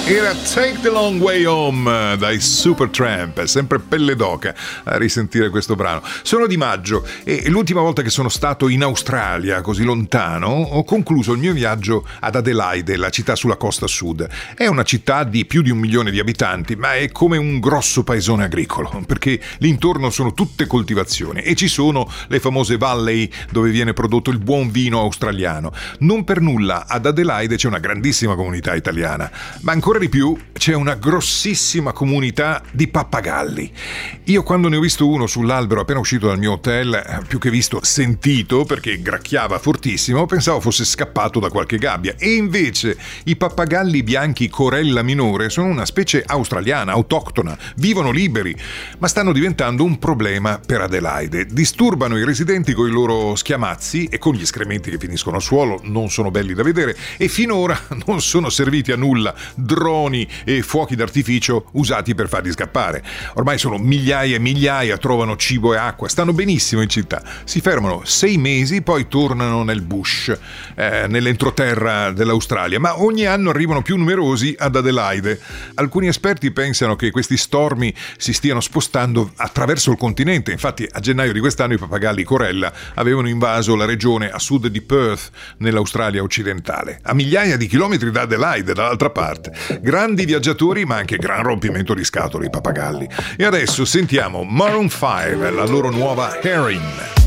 Era Take the Long Way Home dai Supertramp, sempre pelle d'oca a risentire questo brano. Sono Di Maggio e l'ultima volta che sono stato in Australia, così lontano, ho concluso il mio viaggio ad Adelaide, la città sulla costa sud. È una città di più di 1 milione di abitanti, ma è come un grosso paesone agricolo, perché l'intorno sono tutte coltivazioni e ci sono le famose valley dove viene prodotto il buon vino australiano. Non per nulla ad Adelaide c'è una grandissima comunità italiana, ma ancora di più c'è una grossissima comunità di pappagalli. Io quando ne ho visto uno sull'albero appena uscito dal mio hotel, più che visto sentito perché gracchiava fortissimo, pensavo fosse scappato da qualche gabbia, e invece i pappagalli bianchi corella minore sono una specie australiana, autoctona, vivono liberi, ma stanno diventando un problema per Adelaide. Disturbano i residenti con i loro schiamazzi e con gli escrementi che finiscono al suolo, non sono belli da vedere e finora non sono serviti a nulla droni e fuochi d'artificio usati per farli scappare. Ormai sono migliaia e migliaia, trovano cibo e acqua, stanno benissimo in città, si fermano 6 mesi, poi tornano nel bush, nell'entroterra dell'Australia, ma ogni anno arrivano più numerosi ad Adelaide. Alcuni esperti pensano che questi stormi si stiano spostando attraverso il continente, infatti a gennaio di quest'anno i pappagalli corella avevano invaso la regione a sud di Perth, nell'Australia occidentale, a migliaia di chilometri da Adelaide, dall'altra parte. Grandi viaggiatori, ma anche gran rompimento di scatole i pappagalli. E adesso sentiamo Maroon 5, la loro nuova Herring.